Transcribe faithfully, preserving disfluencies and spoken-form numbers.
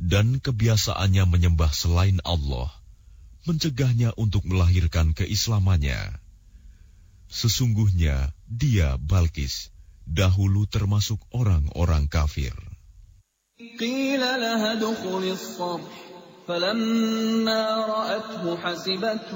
Dan kebiasaannya menyembah selain Allah, mencegahnya untuk melahirkan keislamannya. Sesungguhnya dia, Balkis, dahulu termasuk orang-orang kafir. Qila laha dukhuli as-sarh, falamma ra'athu hasibathu